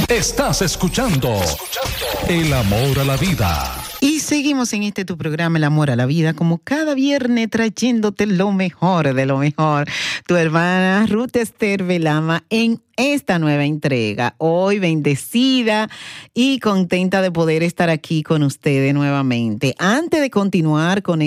Estás escuchando El Amor a la Vida. Y seguimos en tu programa El Amor a la Vida, como cada viernes trayéndote lo mejor de lo mejor. Tu hermana Ruth Esther Velama en esta nueva entrega. Hoy bendecida y contenta de poder estar aquí con ustedes nuevamente. Antes de continuar con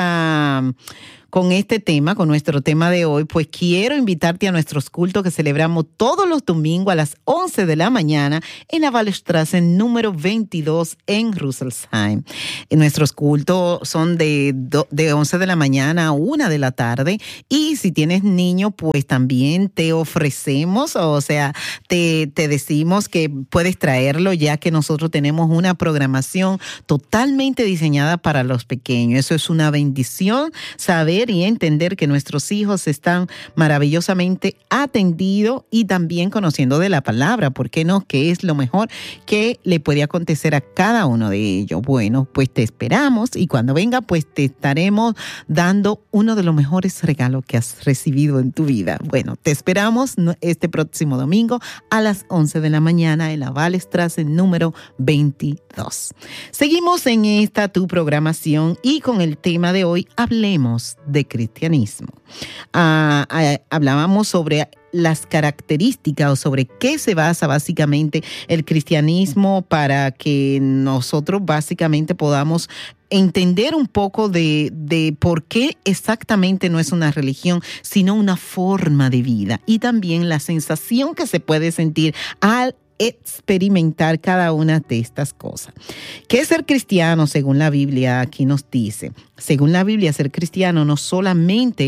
este tema, con nuestro tema de hoy, pues quiero invitarte a nuestros cultos que celebramos todos los domingos a las 11 de la mañana en la Wallstraße número 22 en Rüsselsheim. Nuestros cultos son de 11 de la mañana a 1 de la tarde, y si tienes niño, pues también te ofrecemos, o sea, te decimos que puedes traerlo, ya que nosotros tenemos una programación totalmente diseñada para los pequeños. Eso es una bendición, saber y entender que nuestros hijos están maravillosamente atendidos y también conociendo de la palabra, ¿por qué no? Que es lo mejor que le puede acontecer a cada uno de ellos. Bueno, pues te esperamos, y cuando venga, pues te estaremos dando uno de los mejores regalos que has recibido en tu vida. Bueno, te esperamos este próximo domingo a las 11 de la mañana en la Wallstraße número 22. Seguimos en esta tu programación, y con el tema de hoy hablemos de cristianismo. Hablábamos sobre las características, o sobre qué se basa básicamente el cristianismo, para que nosotros básicamente podamos entender un poco de por qué exactamente no es una religión, sino una forma de vida, y también la sensación que se puede sentir al experimentar cada una de estas cosas. ¿Qué es ser cristiano según la Biblia? Aquí nos dice, según la Biblia, ser cristiano no es solamente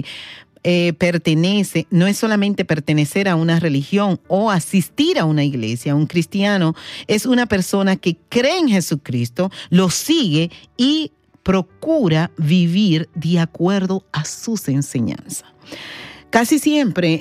pertenecer a una religión o asistir a una iglesia. Un cristiano es una persona que cree en Jesucristo, lo sigue y procura vivir de acuerdo a sus enseñanzas. Casi siempre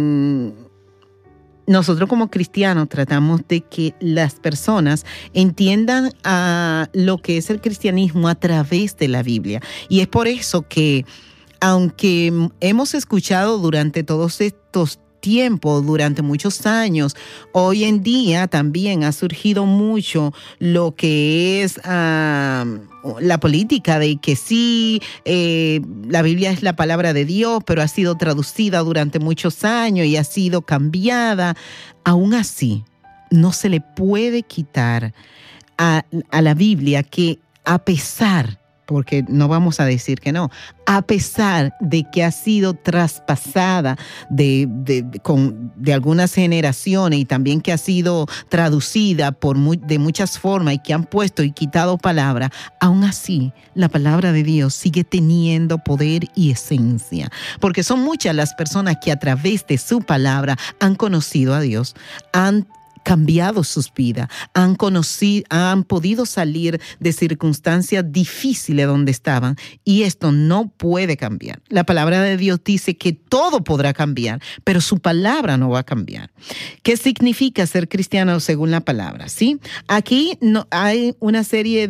nosotros como cristianos tratamos de que las personas entiendan lo que es el cristianismo a través de la Biblia. Y es por eso que, aunque hemos escuchado durante todos estos tiempo, durante muchos años, hoy en día también ha surgido mucho lo que es la política de que sí, la Biblia es la palabra de Dios, pero ha sido traducida durante muchos años y ha sido cambiada. Aún así, no se le puede quitar a la Biblia que, a pesar, porque no vamos a decir que no, a pesar de que ha sido traspasada de algunas generaciones, y también que ha sido traducida de muchas formas, y que han puesto y quitado palabras, aún así la palabra de Dios sigue teniendo poder y esencia, porque son muchas las personas que a través de su palabra han conocido a Dios, han cambiado sus vidas, han podido salir de circunstancias difíciles donde estaban, y esto no puede cambiar. La palabra de Dios dice que todo podrá cambiar, pero su palabra no va a cambiar. ¿Qué significa ser cristiano según la palabra? ¿Sí? Aquí no hay una serie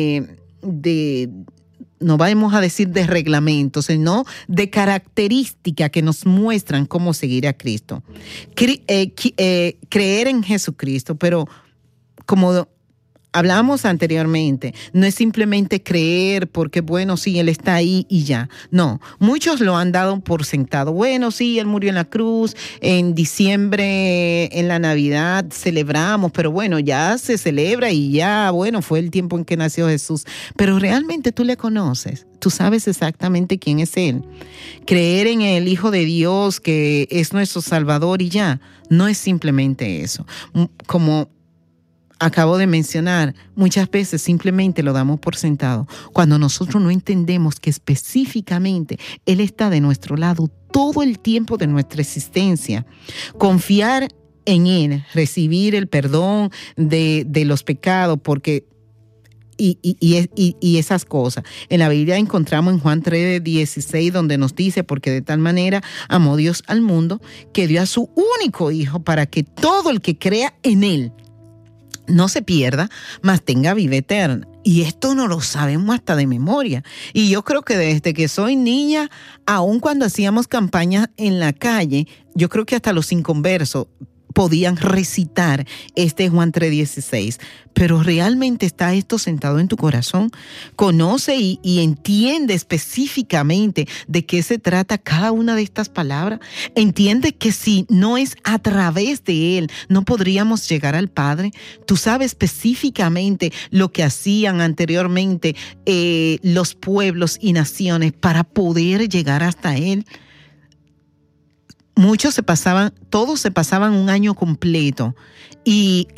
no vamos a decir de reglamentos, sino de características que nos muestran cómo seguir a Cristo. Creer en Jesucristo, pero como hablábamos anteriormente, no es simplemente creer porque, bueno, sí, Él está ahí y ya. No, muchos lo han dado por sentado. Bueno, sí, Él murió en la cruz, en diciembre, en la Navidad celebramos, pero bueno, ya se celebra y ya, bueno, fue el tiempo en que nació Jesús. Pero realmente tú le conoces, tú sabes exactamente quién es Él. Creer en el Hijo de Dios, que es nuestro Salvador y ya, no es simplemente eso. Como acabo de mencionar, muchas veces simplemente lo damos por sentado, cuando nosotros no entendemos que específicamente Él está de nuestro lado todo el tiempo de nuestra existencia. Confiar en Él, recibir el perdón de los pecados, porque y esas cosas. En la Biblia encontramos en Juan 3:16, donde nos dice, porque de tal manera amó Dios al mundo, que dio a su único Hijo, para que todo el que crea en Él no se pierda, mas tenga vida eterna. Y esto no lo sabemos hasta de memoria. Y yo creo que desde que soy niña, aun cuando hacíamos campañas en la calle, yo creo que hasta los inconversos podían recitar este Juan 3:16. Pero realmente está esto sentado en tu corazón. Conoce y entiende específicamente de qué se trata cada una de estas palabras. Entiende que si no es a través de Él, no podríamos llegar al Padre. Tú sabes específicamente lo que hacían anteriormente los pueblos y naciones para poder llegar hasta Él. Todos se pasaban un año completo y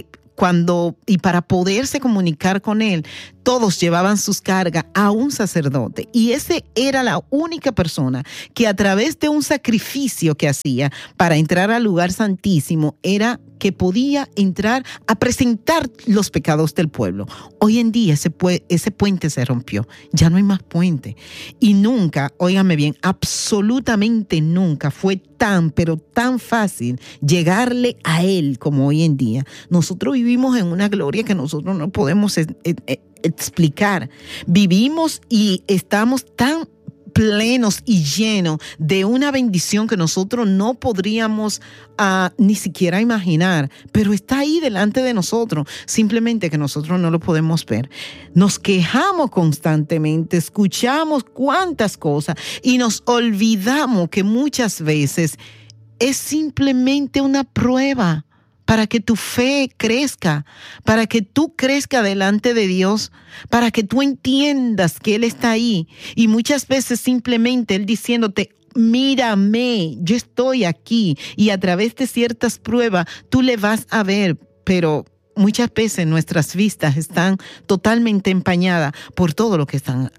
para poderse comunicar con Él, todos llevaban sus cargas a un sacerdote. Y ese era la única persona que a través de un sacrificio que hacía para entrar al lugar santísimo, era que podía entrar a presentar los pecados del pueblo. Hoy en día ese puente se rompió. Ya no hay más puente. Y nunca, óigame bien, absolutamente nunca fue pero tan fácil llegarle a Él como hoy en día. Nosotros vivimos en una gloria que nosotros no podemos explicar. Vivimos y estamos tan plenos y llenos de una bendición que nosotros no podríamos ni siquiera imaginar, pero está ahí delante de nosotros, simplemente que nosotros no lo podemos ver. Nos quejamos constantemente, escuchamos cuántas cosas y nos olvidamos que muchas veces es simplemente una prueba para que tu fe crezca, para que tú crezcas delante de Dios, para que tú entiendas que Él está ahí. Y muchas veces simplemente Él diciéndote, mírame, yo estoy aquí. Y a través de ciertas pruebas tú le vas a ver, pero muchas veces nuestras vistas están totalmente empañadas por todo lo que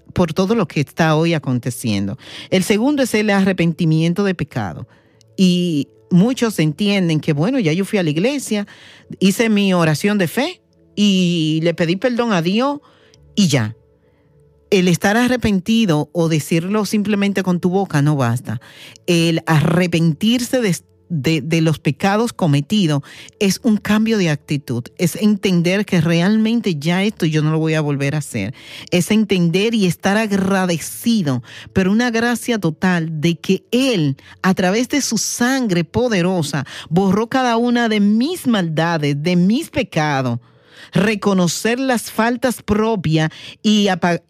está hoy aconteciendo. El segundo es el arrepentimiento de pecado. Y muchos entienden que, bueno, ya yo fui a la iglesia, hice mi oración de fe y le pedí perdón a Dios y ya. El estar arrepentido o decirlo simplemente con tu boca no basta. El arrepentirse de los pecados cometidos es un cambio de actitud, es entender que realmente ya esto yo no lo voy a volver a hacer, es entender y estar agradecido, pero una gracia total de que Él a través de su sangre poderosa borró cada una de mis maldades, de mis pecados, reconocer las faltas propias y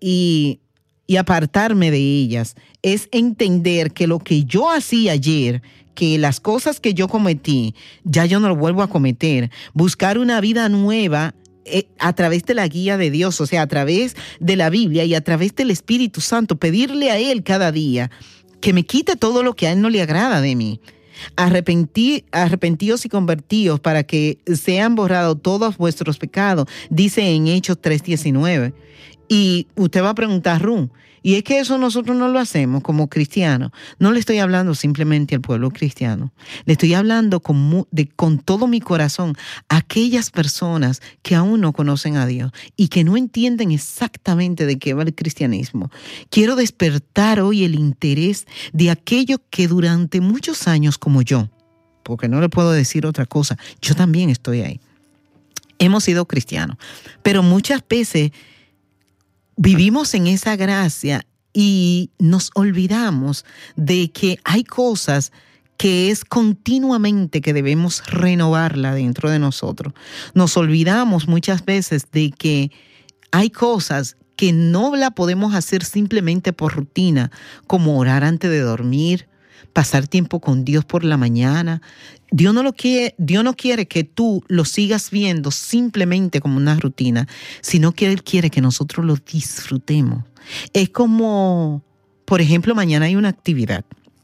apartarme de ellas, es entender que lo que yo hacía ayer, que las cosas que yo cometí, ya yo no lo vuelvo a cometer. Buscar una vida nueva a través de la guía de Dios, o sea, a través de la Biblia y a través del Espíritu Santo, pedirle a Él cada día que me quite todo lo que a Él no le agrada de mí. Arrepentíos y convertíos para que sean borrados todos vuestros pecados, dice en Hechos 3:19. Y usted va a preguntar, Ru, y es que eso nosotros no lo hacemos como cristianos. No le estoy hablando simplemente al pueblo cristiano. Le estoy hablando con todo mi corazón a aquellas personas que aún no conocen a Dios y que no entienden exactamente de qué va el cristianismo. Quiero despertar hoy el interés de aquellos que durante muchos años como yo, porque no le puedo decir otra cosa, yo también estoy ahí. Hemos sido cristianos, pero muchas veces vivimos en esa gracia y nos olvidamos de que hay cosas que es continuamente que debemos renovarla dentro de nosotros. Nos olvidamos muchas veces de que hay cosas que no la podemos hacer simplemente por rutina, como orar antes de dormir, pasar tiempo con Dios por la mañana. Dios no quiere que tú lo sigas viendo simplemente como una rutina, sino que Él quiere que nosotros lo disfrutemos. Es como, por ejemplo, mañana hay una actividad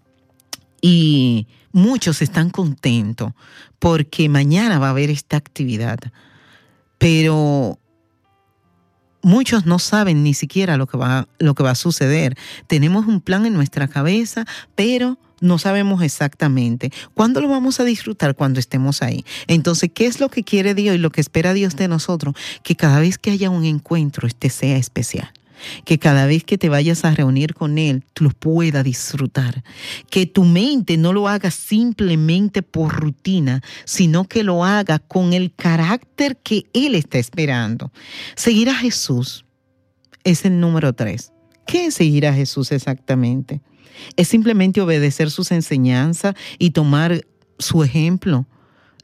y muchos están contentos porque mañana va a haber esta actividad, pero muchos no saben ni siquiera lo que va a suceder. Tenemos un plan en nuestra cabeza, pero no sabemos exactamente cuándo lo vamos a disfrutar cuando estemos ahí. Entonces, ¿qué es lo que quiere Dios y lo que espera Dios de nosotros? Que cada vez que haya un encuentro, sea especial. Que cada vez que te vayas a reunir con Él, tú lo puedas disfrutar. Que tu mente no lo haga simplemente por rutina, sino que lo haga con el carácter que Él está esperando. Seguir a Jesús es el número 3. ¿Qué es seguir a Jesús exactamente? Es simplemente obedecer sus enseñanzas y tomar su ejemplo.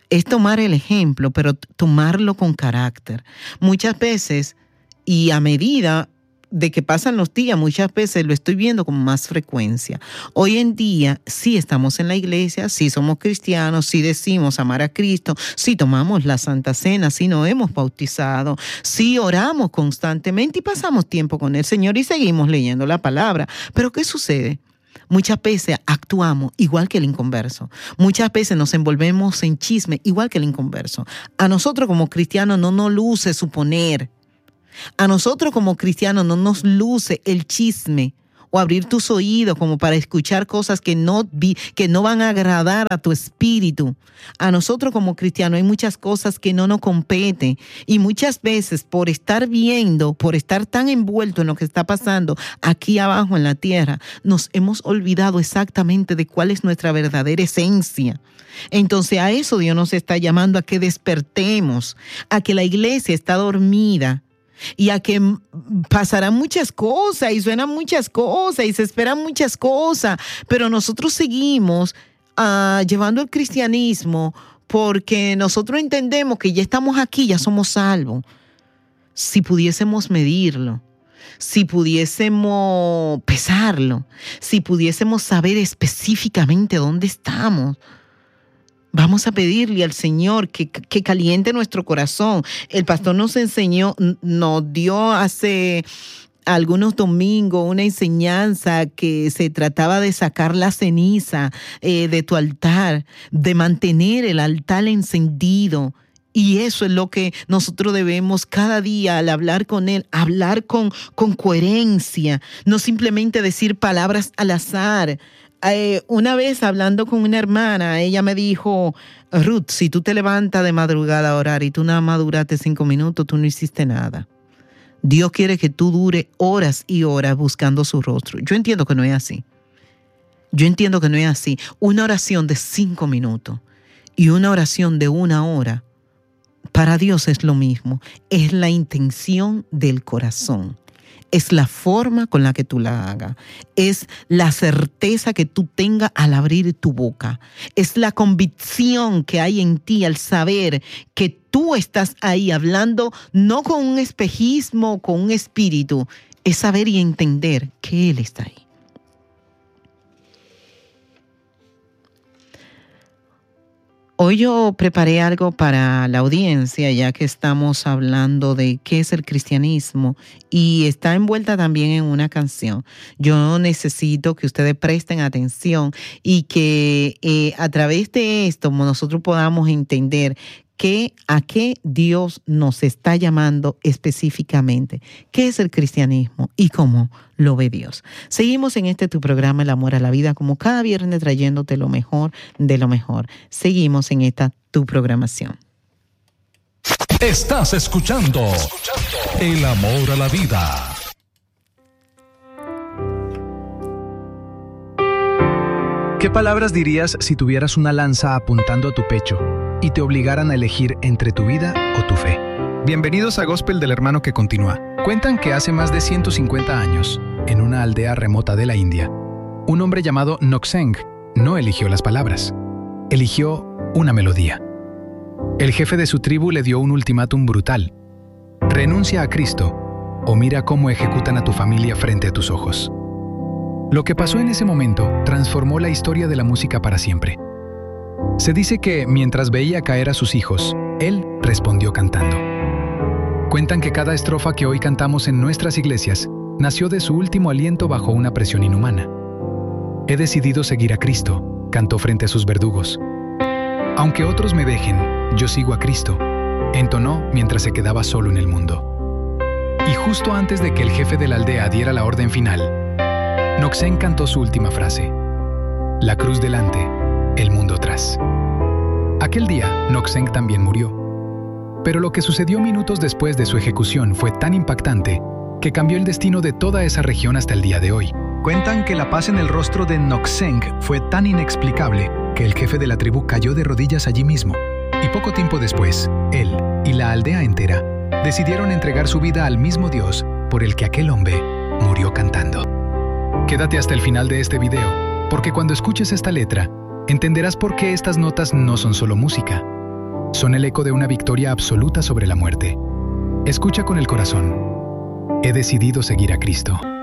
es tomar el ejemplo, pero tomarlo con carácter. Muchas veces, y a medida de que pasan los días, muchas veces lo estoy viendo con más frecuencia. Hoy en día sí estamos en la iglesia, sí somos cristianos, sí decimos amar a Cristo, sí tomamos la Santa Cena, sí nos hemos bautizado, sí oramos constantemente y pasamos tiempo con el Señor y seguimos leyendo la palabra. Pero ¿qué sucede? Muchas veces actuamos igual que el inconverso. Muchas veces nos envolvemos en chisme igual que el inconverso. A nosotros como cristianos no nos luce suponer. A nosotros como cristianos no nos luce el chisme o abrir tus oídos como para escuchar cosas que no van a agradar a tu espíritu. A nosotros como cristianos hay muchas cosas que no nos competen y muchas veces por estar viendo, por estar tan envuelto en lo que está pasando aquí abajo en la tierra, nos hemos olvidado exactamente de cuál es nuestra verdadera esencia. Entonces a eso Dios nos está llamando, a que despertemos, a que la iglesia está dormida, y a que pasarán muchas cosas y suenan muchas cosas y se esperan muchas cosas, pero nosotros seguimos llevando el cristianismo porque nosotros entendemos que ya estamos aquí, ya somos salvos. Si pudiésemos medirlo, si pudiésemos pesarlo, si pudiésemos saber específicamente dónde estamos, vamos a pedirle al Señor que caliente nuestro corazón. El pastor nos dio hace algunos domingos una enseñanza que se trataba de sacar la ceniza de tu altar, de mantener el altar encendido. Y eso es lo que nosotros debemos cada día al hablar con Él, hablar con coherencia, no simplemente decir palabras al azar. Una vez hablando con una hermana, ella me dijo: Ruth, si tú te levantas de madrugada a orar y tú nada más duraste 5 minutos, tú no hiciste nada. Dios quiere que tú dure horas y horas buscando su rostro. Yo entiendo que no es así. Una oración de 5 minutos y una oración de 1 hora, para Dios es lo mismo. Es la intención del corazón. Es la forma con la que tú la hagas. Es la certeza que tú tengas al abrir tu boca. Es la convicción que hay en ti al saber que tú estás ahí hablando no con un espejismo, con un espíritu. Es saber y entender que Él está ahí. Hoy yo preparé algo para la audiencia, ya que estamos hablando de qué es el cristianismo y está envuelta también en una canción. Yo necesito que ustedes presten atención y que a través de esto nosotros podamos entender a qué Dios nos está llamando específicamente, qué es el cristianismo y cómo lo ve Dios. Seguimos en tu programa El Amor a la Vida, como cada viernes trayéndote lo mejor de lo mejor. Seguimos en tu programación. Estás escuchando El Amor a la Vida. ¿Qué palabras dirías si tuvieras una lanza apuntando a tu pecho y te obligaran a elegir entre tu vida o tu fe? Bienvenidos a Gospel del Hermano que continúa. Cuentan que hace más de 150 años, en una aldea remota de la India, un hombre llamado Nokseng no eligió las palabras, eligió una melodía. El jefe de su tribu le dio un ultimátum brutal: renuncia a Cristo o mira cómo ejecutan a tu familia frente a tus ojos. Lo que pasó en ese momento transformó la historia de la música para siempre. Se dice que mientras veía caer a sus hijos, él respondió cantando. Cuentan que cada estrofa que hoy cantamos en nuestras iglesias nació de su último aliento bajo una presión inhumana. He decidido seguir a Cristo, cantó frente a sus verdugos. Aunque otros me dejen, yo sigo a Cristo, entonó mientras se quedaba solo en el mundo. Y justo antes de que el jefe de la aldea diera la orden final, Nokseng cantó su última frase: la cruz delante, el mundo atrás. Aquel día, Nokseng también murió. Pero lo que sucedió minutos después de su ejecución fue tan impactante que cambió el destino de toda esa región hasta el día de hoy. Cuentan que la paz en el rostro de Nokseng fue tan inexplicable que el jefe de la tribu cayó de rodillas allí mismo. Y poco tiempo después, él y la aldea entera decidieron entregar su vida al mismo Dios por el que aquel hombre murió cantando. Quédate hasta el final de este video, porque cuando escuches esta letra, entenderás por qué estas notas no son solo música. son el eco de una victoria absoluta sobre la muerte. Escucha con el corazón. He decidido seguir a Cristo.